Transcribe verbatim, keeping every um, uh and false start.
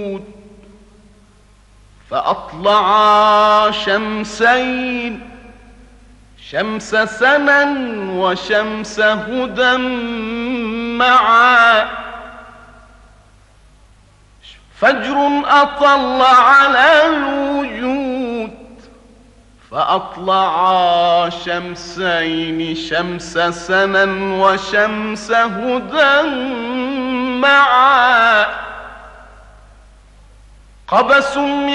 فأطلعا شمسين، شمس سنا وشمس هدى معا. فجر أطل على الوجود فأطلعا شمسين، شمس سنا وشمس هدى معا. قبس